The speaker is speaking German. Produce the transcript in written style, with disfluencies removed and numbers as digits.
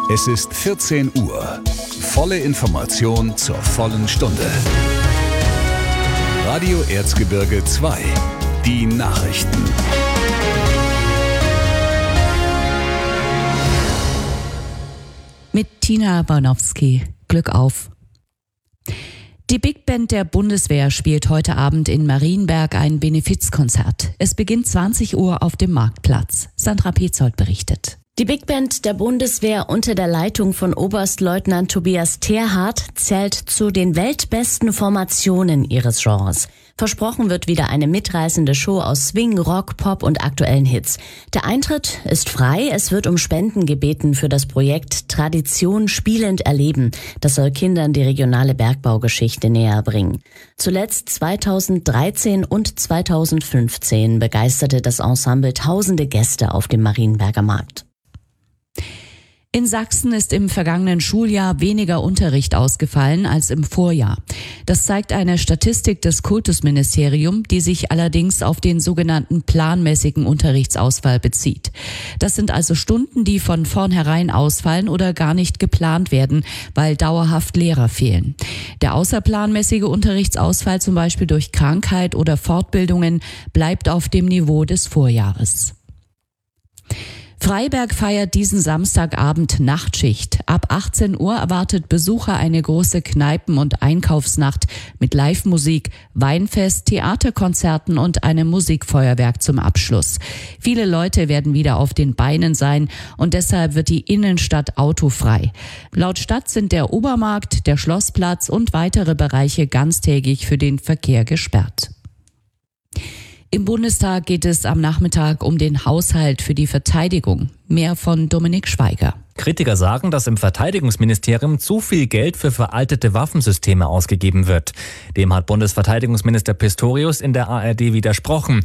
Es ist 14 Uhr. Volle Information zur vollen Stunde. Radio Erzgebirge 2. Die Nachrichten. Mit Tina Barnowski. Glück auf. Die Big Band der Bundeswehr spielt heute Abend in Marienberg ein Benefizkonzert. Es beginnt 20 Uhr auf dem Marktplatz. Sandra Petzold berichtet. Die Big Band der Bundeswehr unter der Leitung von Oberstleutnant Tobias Terhardt zählt zu den weltbesten Formationen ihres Genres. Versprochen wird wieder eine mitreißende Show aus Swing, Rock, Pop und aktuellen Hits. Der Eintritt ist frei, es wird um Spenden gebeten für das Projekt Tradition spielend erleben. Das soll Kindern die regionale Bergbaugeschichte näher bringen. Zuletzt 2013 und 2015 begeisterte das Ensemble tausende Gäste auf dem Marienberger Markt. In Sachsen ist im vergangenen Schuljahr weniger Unterricht ausgefallen als im Vorjahr. Das zeigt eine Statistik des Kultusministeriums, die sich allerdings auf den sogenannten planmäßigen Unterrichtsausfall bezieht. Das sind also Stunden, die von vornherein ausfallen oder gar nicht geplant werden, weil dauerhaft Lehrer fehlen. Der außerplanmäßige Unterrichtsausfall, zum Beispiel durch Krankheit oder Fortbildungen, bleibt auf dem Niveau des Vorjahres. Freiberg feiert diesen Samstagabend Nachtschicht. Ab 18 Uhr erwartet Besucher eine große Kneipen- und Einkaufsnacht mit Live-Musik, Weinfest, Theaterkonzerten und einem Musikfeuerwerk zum Abschluss. Viele Leute werden wieder auf den Beinen sein und deshalb wird die Innenstadt autofrei. Laut Stadt sind der Obermarkt, der Schlossplatz und weitere Bereiche ganztägig für den Verkehr gesperrt. Im Bundestag geht es am Nachmittag um den Haushalt für die Verteidigung. Mehr von Dominik Schweiger. Kritiker sagen, dass im Verteidigungsministerium zu viel Geld für veraltete Waffensysteme ausgegeben wird. Dem hat Bundesverteidigungsminister Pistorius in der ARD widersprochen.